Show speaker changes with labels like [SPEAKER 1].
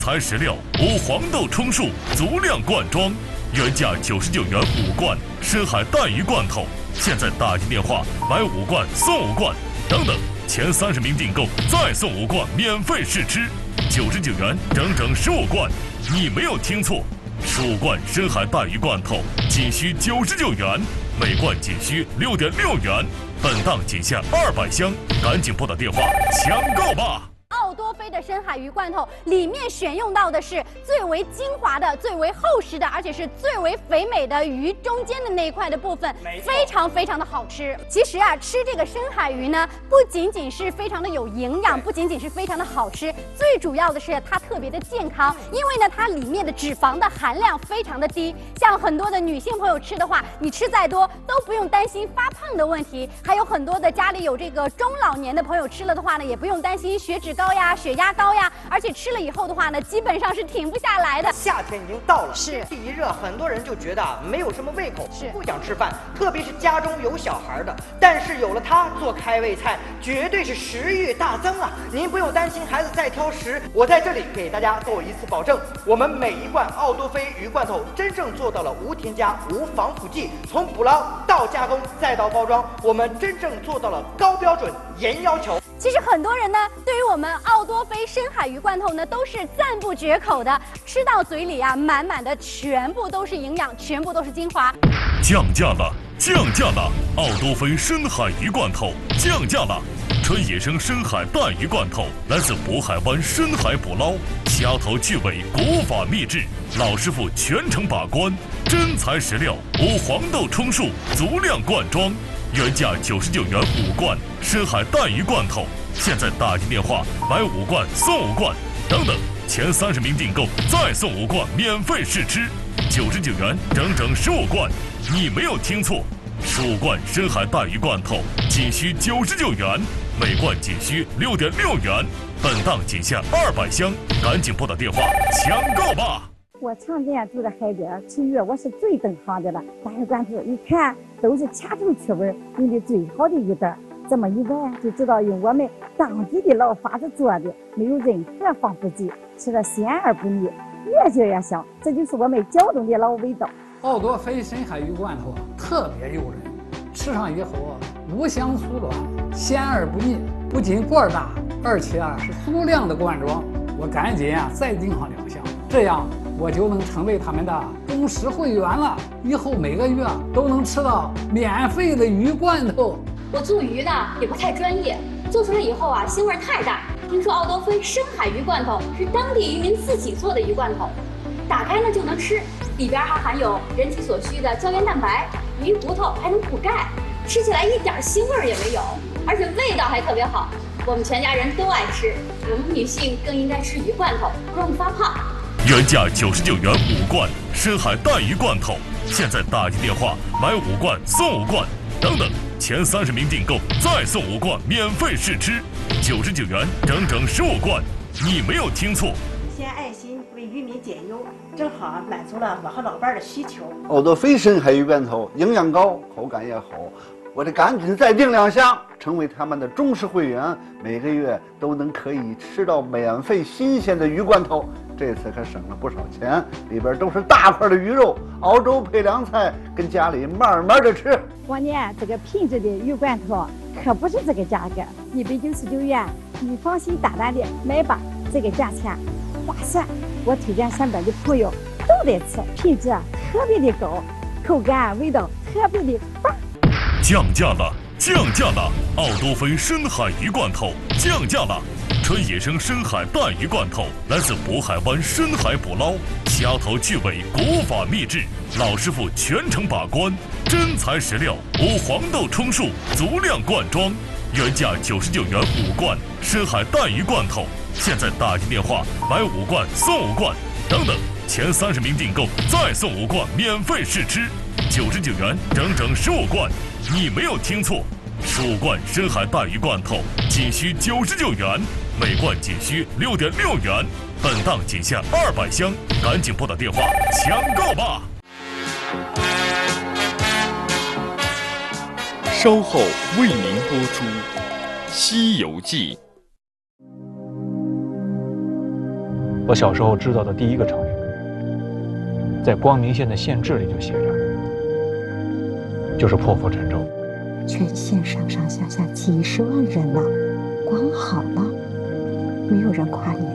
[SPEAKER 1] 材食料无黄豆充数足量罐装，原价99元5罐深海带鱼罐头，现在打进电话买5罐送5罐，等等，前30名订购再送5罐免费试吃，99元整整15罐，你没有听错，15罐深海带鱼罐头仅需99元，每罐仅需6.6元，本档仅限200箱，赶紧拨打电话抢购吧！
[SPEAKER 2] 奥多菲的深海鱼罐头里面选用到的是最为精华的、最为厚实的，而且是最为肥美的鱼中间的那一块的部分，非常非常的好吃。其实啊，吃这个深海鱼呢，不仅仅是非常的有营养，不仅仅是非常的好吃，最主要的是它特别的健康，因为呢，它里面的脂肪的含量非常的低。像很多的女性朋友吃的话，你吃再多都不用担心发胖的问题。还有很多的家里有这个中老年的朋友吃了的话呢，也不用担心血脂高呀、血压高呀，而且吃了以后的话呢，基本上是停不下来的。
[SPEAKER 3] 夏天已经到了，
[SPEAKER 2] 是
[SPEAKER 3] 天气一热，很多人就觉得没有什么胃口，
[SPEAKER 2] 是
[SPEAKER 3] 不想吃饭，特别是家中有小孩的。但是有了它做开胃菜，绝对是食欲大增啊！您不用担心孩子再挑食，我在这里给大家做一次保证，我们每一罐奥多菲鱼罐头真正做到了无添加、无防腐剂，从捕捞到加工再到包装，我们真正做到了高标准、严要求。
[SPEAKER 2] 其实很多人呢，对于我们奥多菲深海鱼罐头呢，都是赞不绝口的。吃到嘴里啊，满满的全部都是营养，全部都是精华。
[SPEAKER 1] 降价了，降价了！奥多菲深海鱼罐头降价了！纯野生深海带鱼罐头来自渤海湾深海捕捞，虾头去尾，古法秘制，老师傅全程把关，真材实料，无黄豆充数，足量罐装。原价99元5罐深海带鱼罐头，现在打进电话买5罐送5罐，等等，前30名订购再送5罐免费试吃，99元整整15罐，你没有听错，15罐深海带鱼罐头仅需99元，每罐仅需6.6元，本档仅限200箱，赶紧拨打电话抢购吧！
[SPEAKER 4] 我常年住在海边，吃鱼我是最懂行的了。大鱼罐头一看都是掐头去味，用的最好的鱼蛋，这么一闻就知道用我们当地的老法子做的，没有任何防腐剂，吃了鲜而不腻，越嚼越香，这就是我们胶东的老味道。
[SPEAKER 5] 奥多菲深海鱼罐头特别诱人，吃上以后无香酥软，鲜而不腻，不仅罐大，而且是足量的罐装。我赶紧再订上2箱，这样我就能成为他们的忠实会员了。以后每个月都能吃到免费的鱼罐头。
[SPEAKER 6] 我做鱼呢也不太专业，做出来以后腥味太大。听说奥多菲深海鱼罐头是当地渔民自己做的鱼罐头，打开呢就能吃，里边还含有人体所需的胶原蛋白，鱼骨头还能补钙，吃起来一点腥味也没有，而且味道还特别好。我们全家人都爱吃，我们女性更应该吃鱼罐头，不容易发胖。
[SPEAKER 1] 原价99元5罐深海带鱼罐头，现在打进电话买5罐送5罐，等等，前30名订购再送5罐免费试吃，99元整整15罐，你没有听错。
[SPEAKER 7] 献爱心为渔民减忧，正好满足了我和老伴的需求。
[SPEAKER 8] 奥多菲深海鱼罐头营养高，口感也好，我得赶紧再订2箱，成为他们的忠实会员，每个月都能可以吃到免费新鲜的鱼罐头。这次可省了不少钱，里边都是大块的鱼肉，熬粥配凉菜，跟家里慢慢的吃。
[SPEAKER 4] 我呢，这个品质的鱼罐头可不是这个价格，199元，你放心大胆的买吧，这个价钱划算。我推荐身边的朋友都得吃，品质特别的高，口感味道特别的棒。
[SPEAKER 1] 降价了，降价了！奥多菲深海鱼罐头降价了！纯野生深海带鱼罐头来自渤海湾深海捕捞，虾头去尾，古法秘制，老师傅全程把关，真材实料，无黄豆充数，足量罐装。原价99元5罐深海带鱼罐头，现在打进电话买5罐送5罐，等等，前30名订购再送5罐免费试吃，99元整整15罐，你没有听错，15罐深海带鱼罐头仅需99元，每罐仅需6.6元，本档仅限200箱，赶紧拨打电话抢购吧！
[SPEAKER 9] 稍后为您播出《西游记》。
[SPEAKER 10] 我小时候知道的第一个成语，在光明县的县志里就写着，就是破釜沉舟。
[SPEAKER 11] 全县上上下下几十万人呐，光好了，没有人夸你。